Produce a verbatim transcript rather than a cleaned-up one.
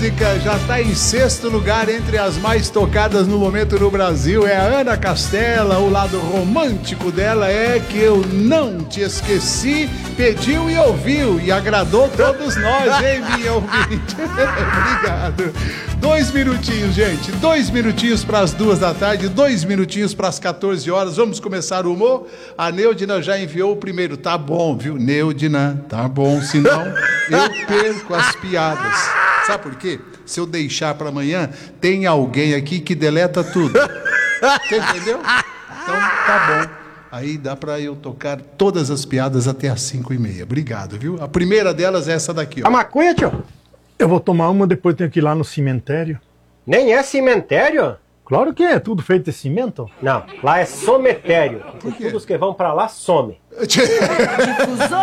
música já está em sexto lugar entre as mais tocadas no momento no Brasil. É a Ana Castela. O lado romântico dela é Que Eu Não Te Esqueci. Pediu e ouviu e agradou todos nós, hein, minha ouvinte? Obrigado. Dois minutinhos, gente. Dois minutinhos para as duas da tarde, dois minutinhos para as quatorze horas. Vamos começar o humor? A Neudina já enviou o primeiro. Tá bom, viu, Neudina? Tá bom, senão eu perco as piadas. Sabe por quê? Se eu deixar para amanhã, tem alguém aqui que deleta tudo. Você entendeu? Então, tá bom. Aí dá para eu tocar todas as piadas até às cinco e meia. Obrigado, viu? A primeira delas é essa daqui, ó. A maconha, tio? Eu vou tomar uma, depois tenho que ir lá no cemitério. Nem é cemitério? Claro que é, tudo feito de cimento. Não, lá é sometério. Por quê? Todos que vão pra lá some. Difusor